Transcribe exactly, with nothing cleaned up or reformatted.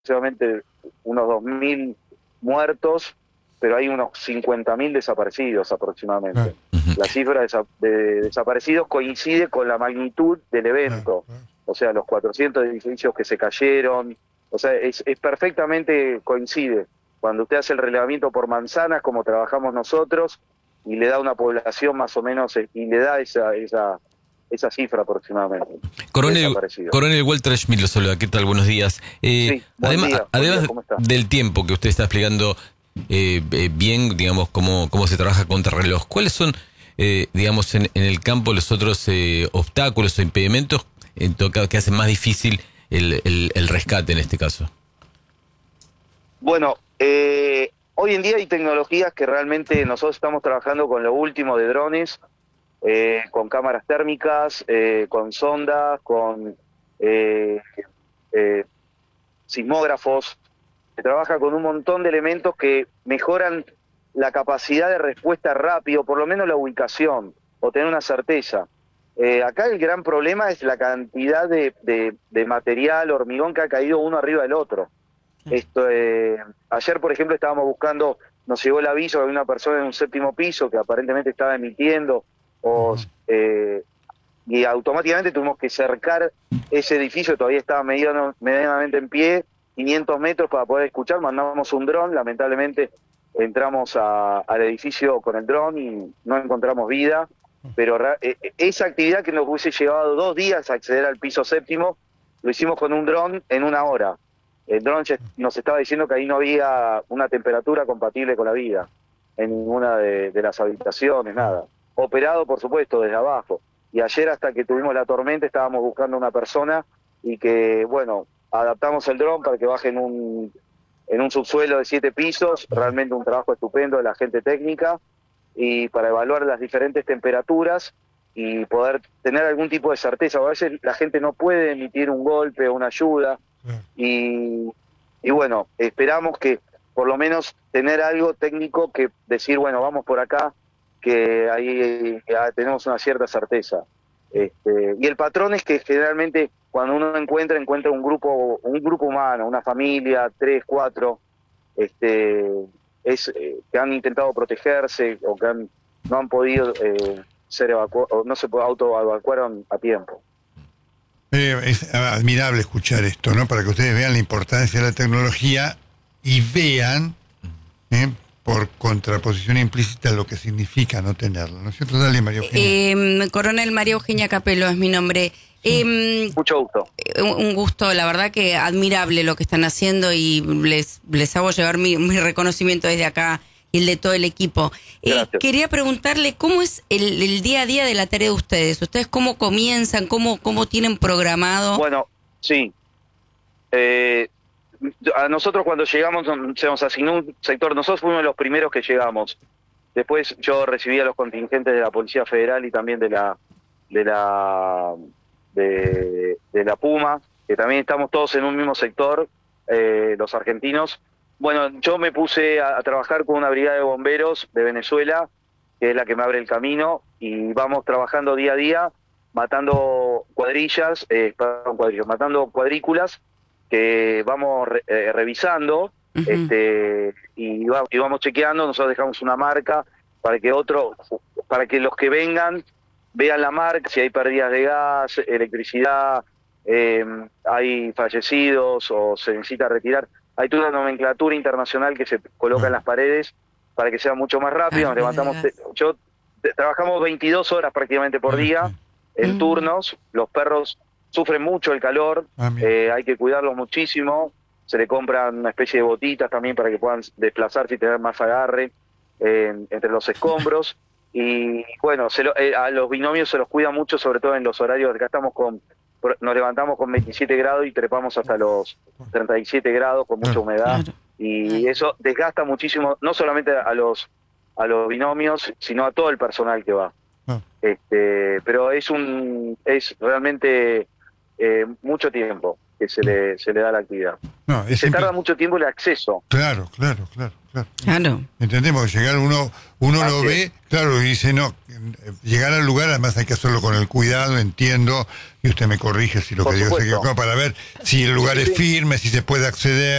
aproximadamente unos dos mil muertos, pero hay unos cincuenta mil desaparecidos aproximadamente. Ah. La cifra de, desa de desaparecidos coincide con la magnitud del evento, Ah, ah. o sea, los cuatrocientos edificios que se cayeron, o sea, es, es perfectamente coincide. Cuando usted hace el relevamiento por manzanas, como trabajamos nosotros, y le da una población más o menos, y le da esa esa esa cifra aproximadamente. Coronel, Coronel Walter Schmidt lo saluda, ¿qué tal? Buenos días. Eh, sí, buen además, día, además buen día, ¿cómo está? del tiempo que usted está explicando eh, eh, bien, digamos, cómo, cómo se trabaja contra reloj, ¿cuáles son, eh, digamos, en, en el campo los otros eh, obstáculos o impedimentos en todo caso, que hacen más difícil el, el, el rescate en este caso? Bueno, eh, hoy en día hay tecnologías que realmente nosotros estamos trabajando con lo último de drones, eh, con cámaras térmicas, eh, con sondas, con eh, eh, sismógrafos. Se trabaja con un montón de elementos que mejoran la capacidad de respuesta rápido, por lo menos la ubicación, o tener una certeza. Eh, acá el gran problema es la cantidad de, de, de material, hormigón que ha caído uno arriba del otro. Esto, eh, ayer, por ejemplo, estábamos buscando, nos llegó el aviso de una persona en un séptimo piso que aparentemente estaba emitiendo, o, eh, y automáticamente tuvimos que cercar ese edificio, todavía estaba mediano, medianamente en pie, quinientos metros para poder escuchar, mandamos un dron, lamentablemente entramos a, al edificio con el dron y no encontramos vida, pero eh, esa actividad que nos hubiese llevado dos días a acceder al piso séptimo, lo hicimos con un dron en una hora. El dron nos estaba diciendo que ahí no había una temperatura compatible con la vida, en ninguna de, de las habitaciones, nada. Operado, por supuesto, desde abajo. Y ayer, hasta que tuvimos la tormenta, estábamos buscando una persona y que, bueno, adaptamos el dron para que baje en un, en un subsuelo de siete pisos, realmente un trabajo estupendo de la gente técnica, y para evaluar las diferentes temperaturas y poder tener algún tipo de certeza. A veces la gente no puede emitir un golpe o una ayuda, y, y bueno, esperamos que por lo menos tener algo técnico que decir, bueno, vamos por acá, que ahí ya tenemos una cierta certeza. Este, y el patrón es que generalmente cuando uno encuentra, encuentra un grupo, un grupo humano, una familia, tres, cuatro, este, es, eh, que han intentado protegerse o que han, no han podido eh, ser evacuados, no se autoevacuaron a tiempo. Eh, es admirable escuchar esto, ¿no? Para que ustedes vean la importancia de la tecnología y vean, ¿eh?, por contraposición implícita, lo que significa no tenerla, ¿no es cierto? Dale, María Eugenia. Eh, Coronel María Eugenia Capello es mi nombre. Eh, Mucho gusto. Un gusto, la verdad que admirable lo que están haciendo y les, les hago llevar mi, mi reconocimiento desde acá y el de todo el equipo. Eh, quería preguntarle cómo es el, el día a día de la tarea de ustedes. ¿Ustedes cómo comienzan? ¿Cómo, cómo tienen programado? Bueno, sí. Eh, a nosotros cuando llegamos se nos asignó un sector. Nosotros fuimos los primeros que llegamos. Después yo recibí a los contingentes de la Policía Federal y también de la de la de, de la Puma, que también estamos todos en un mismo sector, eh, los argentinos. Bueno, yo me puse a, a trabajar con una brigada de bomberos de Venezuela, que es la que me abre el camino, y vamos trabajando día a día, matando cuadrillas, eh, perdón, cuadrillas, matando cuadrículas, que vamos re, eh, revisando, uh-huh. este, y, va, y vamos chequeando. Nosotros dejamos una marca para que otro, para que los que vengan vean la marca, si hay pérdidas de gas, electricidad, eh, hay fallecidos o se necesita retirar. Hay toda una nomenclatura internacional que se coloca en las paredes para que sea mucho más rápido. Nos levantamos, yo trabajamos veintidós horas prácticamente por día en turnos. Los perros sufren mucho el calor, eh, hay que cuidarlos muchísimo. Se le compran una especie de botitas también para que puedan desplazarse y tener más agarre eh, entre los escombros. Y bueno, se lo, eh, a los binomios se los cuida mucho, sobre todo en los horarios. Acá estamos con, nos levantamos con veintisiete grados y trepamos hasta los treinta y siete grados con mucha humedad, y eso desgasta muchísimo, no solamente a los a los binomios, sino a todo el personal que va. Este, pero es un es realmente eh, mucho tiempo que se le se le da la actividad. No, es se simple. tarda mucho tiempo el acceso. Claro, claro, claro, claro. Claro. Entendemos, llegar uno uno lo ve, claro, y dice, no, llegar al lugar además hay que hacerlo con el cuidado, entiendo, y usted me corrige si lo Por que digo se supuesto. equivocó, para ver si el lugar Sí, es sí. firme, si se puede acceder.